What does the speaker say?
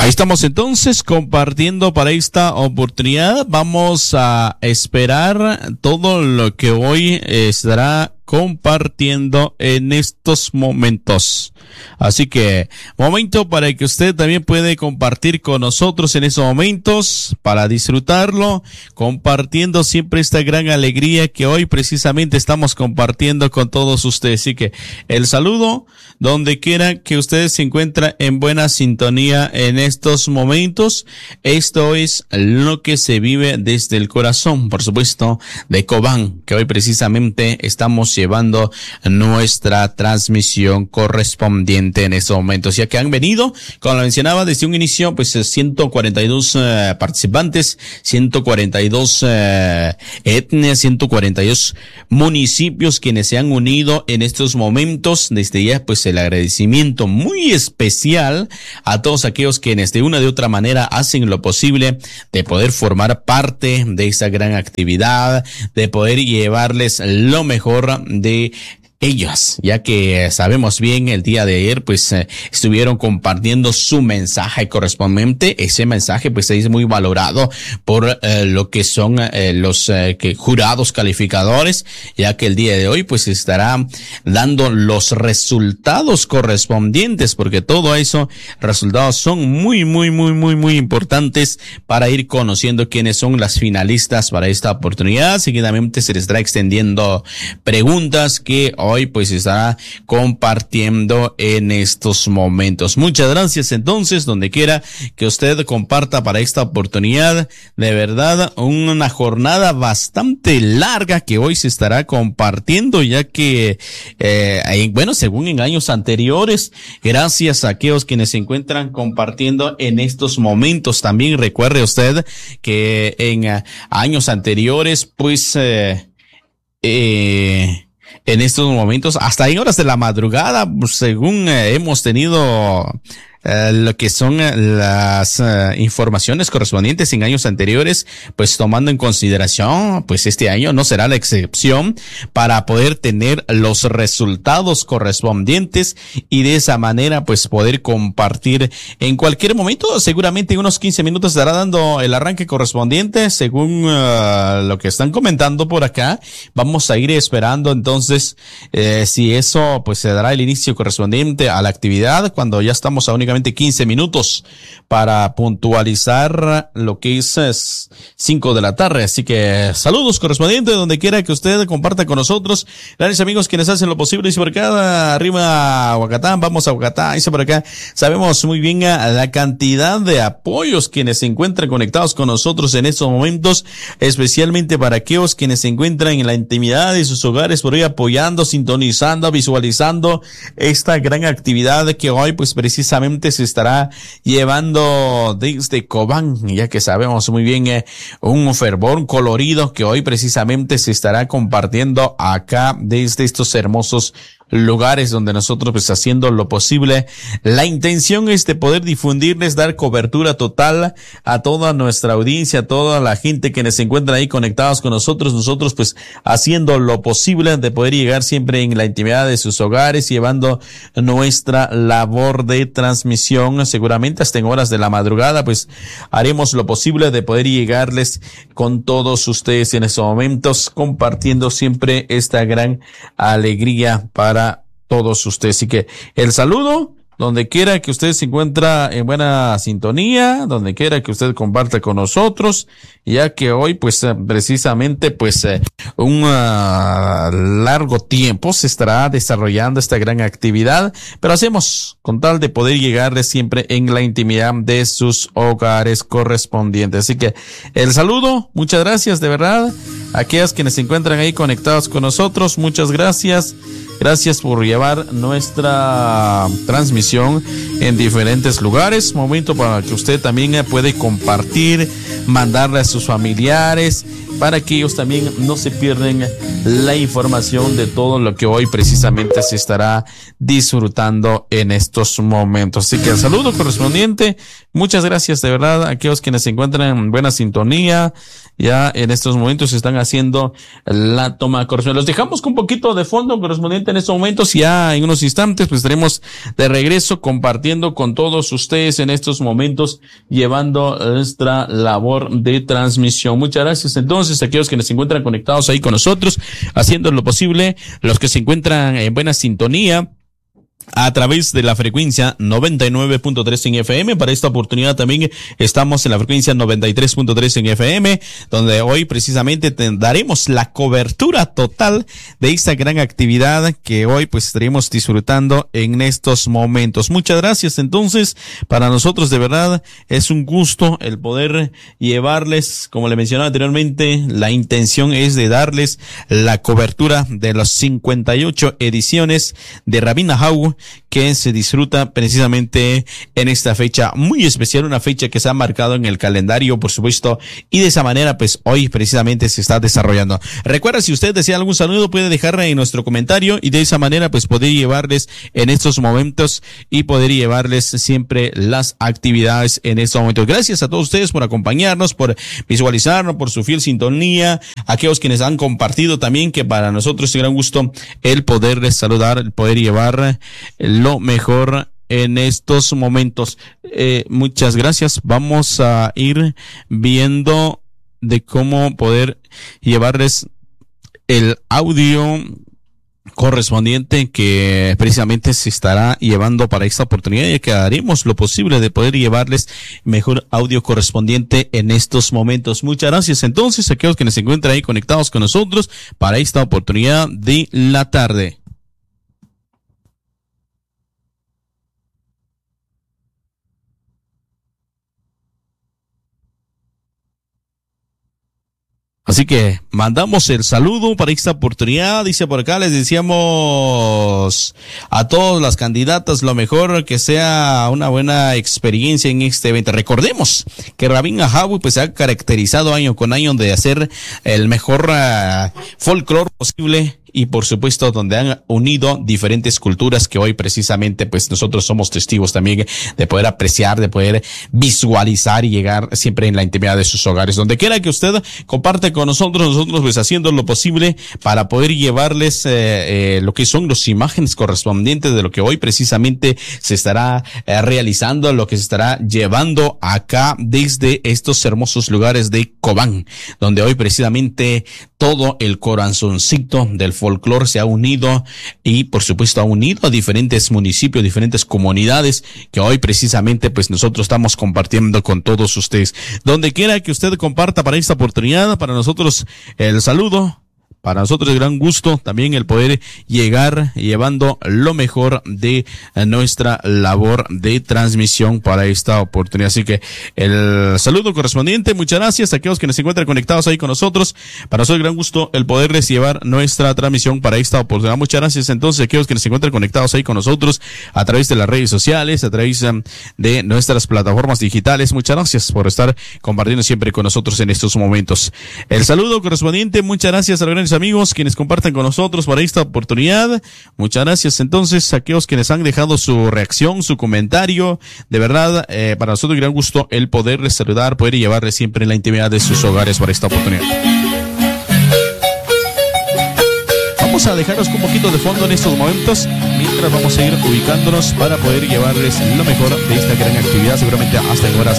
Ahí estamos entonces compartiendo para esta oportunidad. Vamos a esperar todo lo que hoy estará compartiendo en estos momentos. Así que, momento para que usted también puede compartir con nosotros en esos momentos, para disfrutarlo, compartiendo siempre esta gran alegría que hoy precisamente estamos compartiendo con todos ustedes. Así que, el saludo, donde quiera que ustedes se encuentren en buena sintonía en estos momentos. Esto es lo que se vive desde el corazón, por supuesto, de Cobán, que hoy precisamente estamos llevando nuestra transmisión correspondiente en estos momentos, ya que han venido, como lo mencionaba desde un inicio, pues 142 participantes, 142 etnias, 142 municipios quienes se han unido en estos momentos. Desde ya, pues el agradecimiento muy especial a todos aquellos quienes de una de otra manera hacen lo posible de poder formar parte de esta gran actividad, de poder llevarles lo mejor de ellas, ya que sabemos bien el día de ayer pues estuvieron compartiendo su mensaje correspondiente. Ese mensaje pues es muy valorado por lo que son los jurados calificadores, ya que el día de hoy pues estará dando los resultados correspondientes, porque todo eso resultados son muy importantes para ir conociendo quiénes son las finalistas para esta oportunidad. Seguidamente se les estará extendiendo preguntas que hoy pues estará compartiendo en estos momentos. Muchas gracias entonces, donde quiera que usted comparta para esta oportunidad. De verdad, una jornada bastante larga que hoy se estará compartiendo, ya que, según en años anteriores, gracias a aquellos quienes se encuentran compartiendo en estos momentos. También recuerde usted que en años anteriores, pues, en estos momentos, hasta en horas de la madrugada, según hemos tenido lo que son las informaciones correspondientes en años anteriores, pues tomando en consideración, pues este año no será la excepción, para poder tener los resultados correspondientes y de esa manera pues poder compartir en cualquier momento. Seguramente en unos 15 minutos estará dando el arranque correspondiente, según lo que están comentando por acá. Vamos a ir esperando entonces si eso pues se dará el inicio correspondiente a la actividad, cuando ya estamos a únicamente 15 minutos para puntualizar lo que es 5 de la tarde. Así que saludos correspondientes donde quiera que usted comparta con nosotros. Gracias amigos quienes hacen lo posible. Dice por acá, arriba Huacatán, vamos a Huacatán. Dice por acá, sabemos muy bien la cantidad de apoyos quienes se encuentran conectados con nosotros en estos momentos, especialmente para aquellos quienes se encuentran en la intimidad de sus hogares, por ahí apoyando, sintonizando, visualizando esta gran actividad que hoy pues precisamente se estará llevando desde Cobán, ya que sabemos muy bien un fervor colorido que hoy precisamente se estará compartiendo acá desde estos hermosos lugares donde nosotros pues haciendo lo posible. La intención es de poder difundirles, dar cobertura total a toda nuestra audiencia, a toda la gente que se encuentra ahí conectados con nosotros pues haciendo lo posible de poder llegar siempre en la intimidad de sus hogares, llevando nuestra labor de transmisión. Seguramente hasta en horas de la madrugada pues haremos lo posible de poder llegarles con todos ustedes en estos momentos, compartiendo siempre esta gran alegría para todos ustedes. Así que el saludo, donde quiera que usted se encuentra en buena sintonía, donde quiera que usted comparta con nosotros, ya que hoy pues precisamente pues un largo tiempo se estará desarrollando esta gran actividad, pero hacemos con tal de poder llegarle siempre en la intimidad de sus hogares correspondientes. Así que el saludo, muchas gracias de verdad a aquellas quienes se encuentran ahí conectados con nosotros. Muchas gracias. Gracias por llevar nuestra transmisión en diferentes lugares. Momento para que usted también puede compartir, mandarle a sus familiares para que ellos también no se pierdan la información de todo lo que hoy precisamente se estará disfrutando en estos momentos. Así que el saludo correspondiente, muchas gracias de verdad a aquellos quienes se encuentran en buena sintonía, ya en estos momentos están haciendo la toma correspondiente. Los dejamos con un poquito de fondo correspondiente en estos momentos, ya en unos instantes pues estaremos de regreso compartiendo con todos ustedes en estos momentos, llevando nuestra labor de transmisión. Muchas gracias entonces a aquellos que se encuentran conectados ahí con nosotros, haciendo lo posible, los que se encuentran en buena sintonía a través de la frecuencia 99.3 en FM. Para esta oportunidad también estamos en la frecuencia 93.3 en FM, donde hoy precisamente daremos la cobertura total de esta gran actividad que hoy pues estaremos disfrutando en estos momentos. Muchas gracias entonces, para nosotros de verdad es un gusto el poder llevarles, como le mencionaba anteriormente, la intención es de darles la cobertura de las 58 ediciones de Rabina Hau que se disfruta precisamente en esta fecha muy especial, una fecha que se ha marcado en el calendario, por supuesto, y de esa manera pues hoy precisamente se está desarrollando. Recuerda, si usted desea algún saludo puede dejarle en nuestro comentario y de esa manera pues poder llevarles en estos momentos y poder llevarles siempre las actividades en estos momentos. Gracias a todos ustedes por acompañarnos, por visualizarnos, por su fiel sintonía, a aquellos quienes han compartido también, que para nosotros es un gran gusto el poderles saludar, el poder llevar lo mejor en estos momentos. Muchas gracias. Vamos a ir viendo de cómo poder llevarles el audio correspondiente que precisamente se estará llevando para esta oportunidad, y que haremos lo posible de poder llevarles mejor audio correspondiente en estos momentos. Muchas gracias entonces a aquellos que se encuentran ahí conectados con nosotros para esta oportunidad de la tarde. Así que mandamos el saludo para esta oportunidad. Dice por acá, les decíamos a todas las candidatas lo mejor, que sea una buena experiencia en este evento. Recordemos que Rabina Hau pues se ha caracterizado año con año de hacer el mejor folclore posible, y por supuesto donde han unido diferentes culturas que hoy precisamente pues nosotros somos testigos también de poder apreciar, de poder visualizar y llegar siempre en la intimidad de sus hogares. Donde quiera que usted comparte con nosotros pues haciendo lo posible para poder llevarles lo que son las imágenes correspondientes de lo que hoy precisamente se estará realizando, lo que se estará llevando acá desde estos hermosos lugares de Cobán, donde hoy precisamente todo el corazoncito del folclore se ha unido, y por supuesto ha unido a diferentes municipios, diferentes comunidades que hoy precisamente pues nosotros estamos compartiendo con todos ustedes. Donde quiera que usted comparta para esta oportunidad, para nosotros el saludo. Para nosotros es gran gusto también el poder llegar llevando lo mejor de nuestra labor de transmisión para esta oportunidad. Así que el saludo correspondiente, muchas gracias a aquellos que se encuentran conectados ahí con nosotros. Para nosotros es gran gusto el poderles llevar nuestra transmisión para esta oportunidad. Muchas gracias entonces a aquellos que se encuentran conectados ahí con nosotros a través de las redes sociales, a través de nuestras plataformas digitales. Muchas gracias por estar compartiendo siempre con nosotros en estos momentos. El saludo correspondiente, muchas gracias a los grandes amigos quienes comparten con nosotros para esta oportunidad. Muchas gracias entonces a aquellos quienes han dejado su reacción, su comentario. De verdad, para nosotros es un gran gusto el poderles saludar, poder llevarles siempre en la intimidad de sus hogares para esta oportunidad. Vamos a dejarnos con un poquito de fondo en estos momentos, mientras vamos a ir ubicándonos para poder llevarles lo mejor de esta gran actividad, seguramente hasta en horas